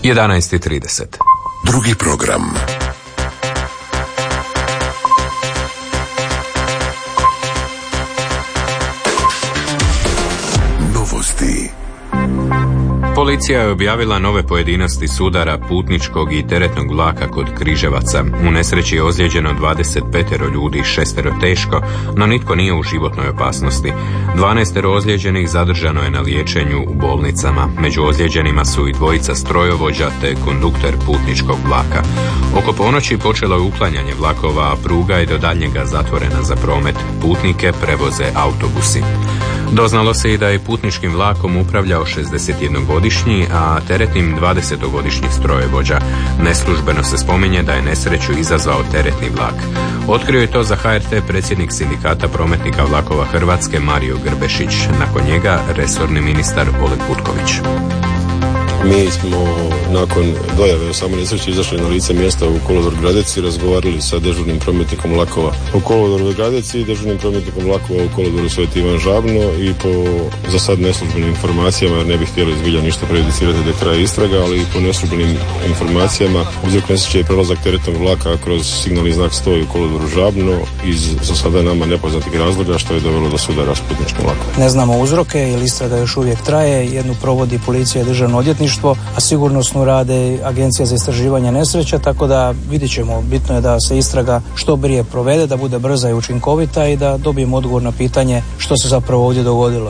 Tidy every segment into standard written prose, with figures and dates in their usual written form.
11:30. Drugi program. Novosti. Policija je objavila nove pojedinosti sudara putničkog i teretnog vlaka kod Križevaca. U nesreći je ozlijeđeno 25 ljudi, 6 teško, no nitko nije u životnoj opasnosti. 12 ozlijeđenih zadržano je na liječenju u bolnicama. Među ozlijeđenima su i 2 strojovođa te kondukter putničkog vlaka. Oko ponoći počelo je uklanjanje vlakova, a pruga je do daljnjega zatvorena za promet. Putnike prevoze autobusi. Doznalo se i da je putničkim vlakom upravljao 61-godišnji, a teretnim 20-godišnji strojovođa. Neslužbeno se spominje da je nesreću izazvao teretni vlak. Otkrio je to za HRT predsjednik Sindikata prometnika vlakova Hrvatske Mario Grbešić. Nakon njega resorni ministar Oleg Butković. Mi smo nakon dojave o samoj nesreći izašli na lice mjesta u kolodvor Gradec i razgovarali sa dežurnim prometnikom vlakova u kolodvoru Gradec i dežurnim prometnikom vlakova u kolodvoru Sveti Ivan Žabno i po za sad neslužbenim informacijama, jer ne bih htjeli zbilja ništa prejudicirati do kraja istraga, ali i po neslužbenim informacijama uzrok nesreće je prelazak teretnog vlaka kroz signalni znak 100 u kolodvoru Žabno iz za sada nama nepoznatih razloga, što je dovelo do sudara s putničkim vlakom. Ne znamo uzroke jer istraga još uvijek traje, jednu provodi policija i državno odvjetništvo, a sigurnosno rade Agencija za istraživanje nesreća, tako da vidjet ćemo. Bitno je da se istraga što prije provede, da bude brza i učinkovita i da dobijemo odgovor na pitanje što se zapravo ovdje dogodilo.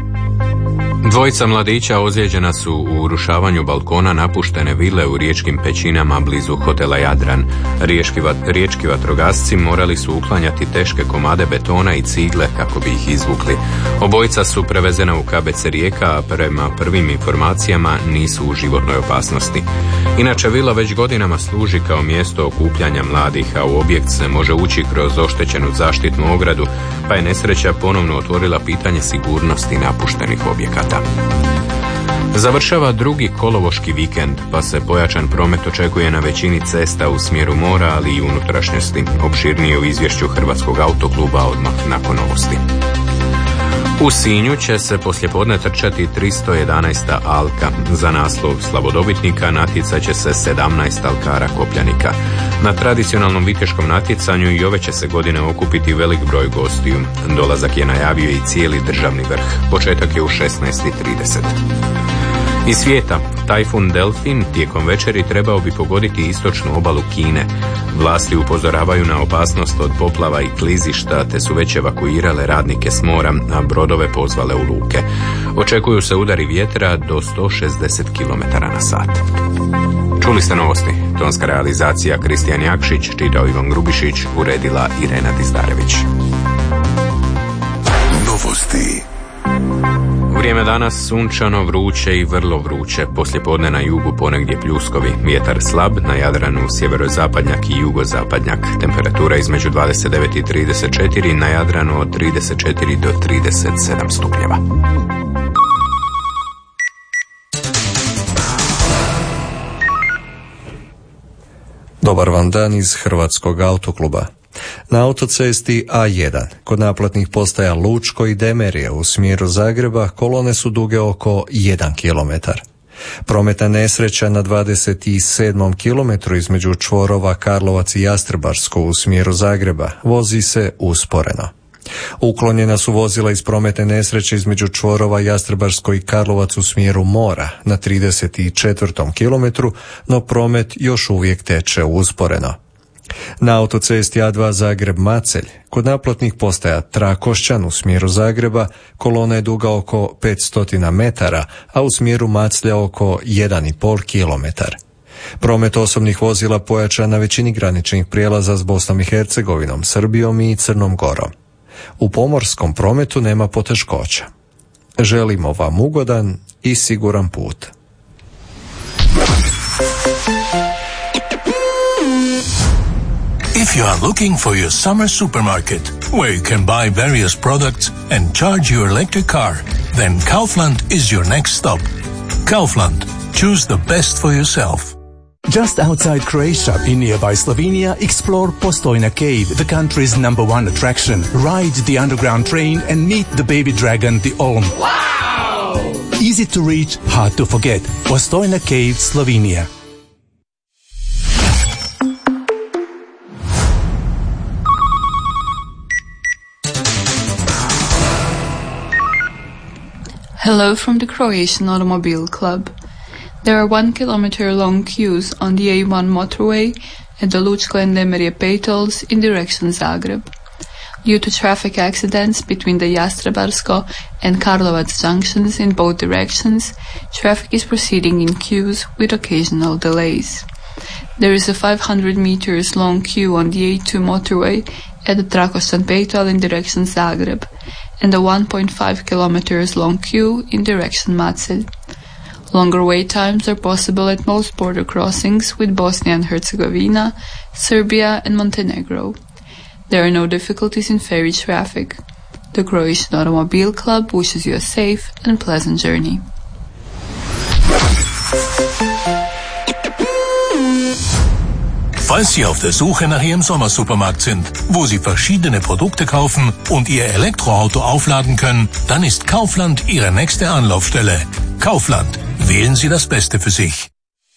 2 mladića ozlijeđena su u urušavanju balkona napuštene vile u riječkim pećinama blizu hotela Jadran. Riječki vatrogasci morali su uklanjati teške komade betona i cigle kako bi ih izvukli. Obojica su prevezena u KBC Rijeka, a prema prvim informacijama nisu u životnoj opasnosti. Inače, vila već godinama služi kao mjesto okupljanja mladih, a u objekt se može ući kroz oštećenu zaštitnu ogradu, pa je nesreća ponovno otvorila pitanje sigurnosti napuštenih objekata. Završava drugi kolovoški vikend, pa se pojačan promet očekuje na većini cesta u smjeru mora, ali i unutrašnjosti. Opširnije u izvješću Hrvatskog autokluba odmah nakon novosti. U Sinju će se poslijepodne trčati 311. alka. Za naslov slavodobitnika natjecat će se 17 alkara kopljanika. Na tradicionalnom viteškom natjecanju i ove će se godine okupiti velik broj gostiju. Dolazak je najavio i cijeli državni vrh. Početak je u 16:30. Iz svijeta, tajfun Delfin tijekom večeri trebao bi pogoditi istočnu obalu Kine. Vlasti upozoravaju na opasnost od poplava i klizišta, te su već evakuirale radnike s mora, a brodove pozvale u luke. Očekuju se udari vjetra do 160 km/h. Čuli ste novosti. Tonska realizacija Kristijan Jakšić, čitao Ivan Grubišić, uredila Irena Dizdarević. Novosti. Vrijeme danas sunčano, vruće i vrlo vruće. Poslijepodne na jugu ponegdje pljuskovi. Vjetar slab, na Jadranu sjeverozapadnjak i jugozapadnjak. Temperatura između 29 i 34, na Jadranu od 34 do 37 stupnjeva. Dobar vam dan iz Hrvatskog autokluba. Na autocesti A1, kod naplatnih postaja Lučko i Demerije u smjeru Zagreba, kolone su duge oko 1 km. Prometna nesreća na 27. kilometru između čvorova Karlovac i Jastrebarsko u smjeru Zagreba vozi se usporeno. Uklonjena su vozila iz prometne nesreće između čvorova Jastrebarsko i Karlovac u smjeru mora na 34. kilometru, no promet još uvijek teče usporeno. Na autocesti A2 Zagreb-Macelj, kod naplatnih postaja Trakošćan u smjeru Zagreba, kolona je duga oko 500 metara, a u smjeru Maclja oko 1,5 km. Promet osobnih vozila pojačan na većini graničnih prijelaza s Bosnom i Hercegovinom, Srbijom i Crnom Gorom. U pomorskom prometu nema poteškoća. Želimo vam ugodan i siguran put. If you are looking for your summer supermarket, where you can buy various products and charge your electric car, then Kaufland is your next stop. Kaufland. Choose the best for yourself. Just outside Croatia, in nearby Slovenia, explore Postojna Cave, the country's #1 attraction. Ride the underground train and meet the baby dragon, the Olm. Wow! Easy to reach, hard to forget. Postojna Cave, Slovenia. Hello from the Croatian Automobile Club. There are 1 kilometer long queues on the A1 motorway at the Lučko and Demirje Petals in direction Zagreb. Due to traffic accidents between the Jastrebarsko and Karlovac junctions in both directions, traffic is proceeding in queues with occasional delays. There is a 500 meters long queue on the A2 motorway at the Trakošćan Petal in direction Zagreb, and a 1.5 kilometers long queue in direction Macelj. Longer wait times are possible at most border crossings with Bosnia and Herzegovina, Serbia and Montenegro. There are no difficulties in ferry traffic. The Croatian Automobile Club wishes you a safe and pleasant journey. Falls Sie auf der Suche nach Ihrem Sommersupermarkt sind, wo Sie verschiedene Produkte kaufen und Ihr Elektroauto aufladen können, dann ist Kaufland Ihre nächste Anlaufstelle. Kaufland. Wählen Sie das Beste für sich.